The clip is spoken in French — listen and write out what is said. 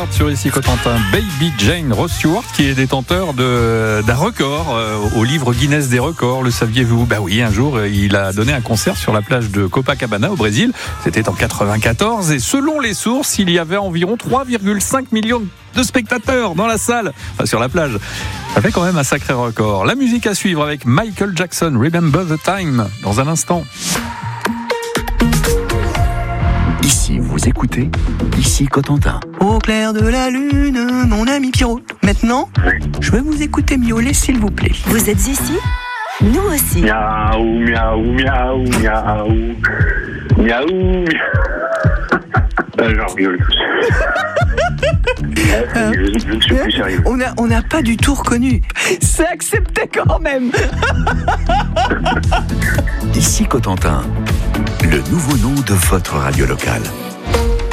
Stewart sur Ici Cotentin. Baby Jane Ross Stewart qui est détenteur d'un record au livre Guinness des records. Le saviez-vous ? Bah oui, un jour, il a donné un concert sur la plage de Copacabana au Brésil. C'était en 94 et selon les sources, il y avait environ 3,5 millions de spectateurs dans la salle, enfin sur la plage. Ça fait quand même un sacré record. La musique à suivre avec Michael Jackson, Remember the Time, dans un instant. Ici, vous écoutez Ici Cotentin. Au clair de la lune, mon ami Pierrot. Maintenant, je veux vous écouter miauler, s'il vous plaît. Vous êtes ici ? Nous aussi. Miaou, miaou, miaou, miaou. Miaou, miaou. J'en rigole tous. Je ne suis plus sérieux. On n'a pas du tout reconnu. C'est accepté quand même. Ici Cotentin, le nouveau nom de votre radio locale.